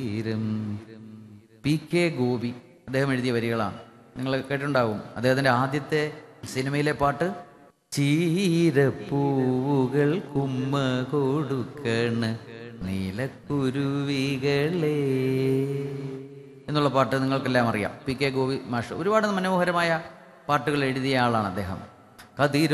തീരം. P K Gopi അദ്ദേഹം എഴുതിയ വരികളാണ്. നിങ്ങൾ കേട്ടിട്ടുണ്ടാവും അദ്ദേഹത്തിൻ്റെ ആദ്യത്തെ സിനിമയിലെ പാട്ട് ചീരപ്പൂവുകൾ കുമ്മ കൊടുക്കണ് നീലക്കുരുവികളെ എന്നുള്ള പാട്ട് നിങ്ങൾക്കെല്ലാം അറിയാം. പി കെ ഗോപി മാഷ് ഒരുപാട് മനോഹരമായ പാട്ടുകൾ എഴുതിയ ആളാണ് അദ്ദേഹം. കതിരോ